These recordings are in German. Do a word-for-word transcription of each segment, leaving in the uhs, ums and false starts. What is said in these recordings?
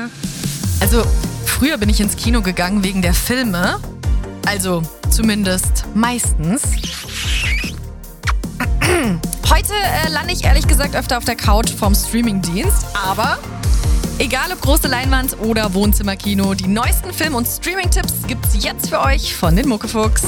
Also, früher bin ich ins Kino gegangen wegen der Filme. Also, zumindest meistens. Heute äh, lande ich ehrlich gesagt öfter auf der Couch vom Streamingdienst, aber egal ob große Leinwand oder Wohnzimmerkino, die neuesten Film- und Streaming-Tipps gibt's jetzt für euch von den Muckefuchs.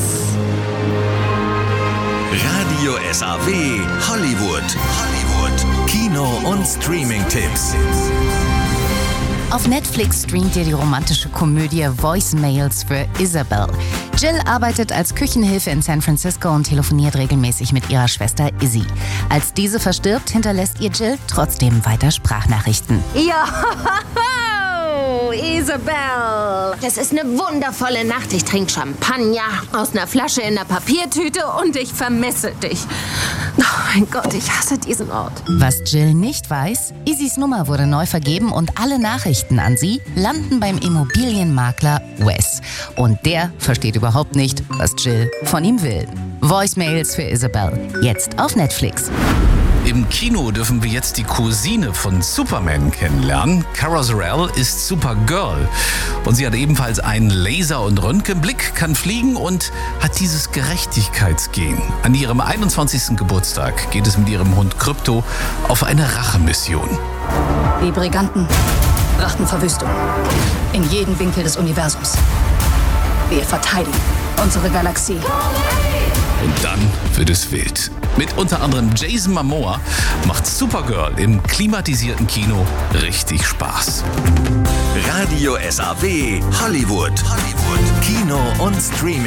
Radio S A W Hollywood. Hollywood. Kino- und Streaming-Tipps. Auf Netflix streamt ihr die romantische Komödie Voicemails für Isabel. Jill arbeitet als Küchenhilfe in San Francisco und telefoniert regelmäßig mit ihrer Schwester Izzy. Als diese verstirbt, hinterlässt ihr Jill trotzdem weiter Sprachnachrichten. Ja, Isabel. Das ist eine wundervolle Nacht. Ich trinke Champagner aus einer Flasche in einer Papiertüte und ich vermisse dich. Oh mein Gott, ich hasse diesen Ort. Was Jill nicht weiß, Izzys Nummer wurde neu vergeben und alle Nachrichten an sie landen beim Immobilienmakler Wes. Und der versteht überhaupt nicht, was Jill von ihm will. Voicemails für Isabel, jetzt auf Netflix. Im Kino dürfen wir jetzt die Cousine von Superman kennenlernen. Kara Zor-El ist Supergirl und sie hat ebenfalls einen Laser- und Röntgenblick, kann fliegen und hat dieses Gerechtigkeitsgen. An ihrem einundzwanzigsten Geburtstag geht es mit ihrem Hund Krypto auf eine Rachemission. Die Briganten brachten Verwüstung in jeden Winkel des Universums. Wir verteidigen unsere Galaxie. Und dann wird es wild. Mit unter anderem Jason Momoa macht Supergirl im klimatisierten Kino richtig Spaß. Radio S A W Hollywood. Hollywood. Kino- und Streaming.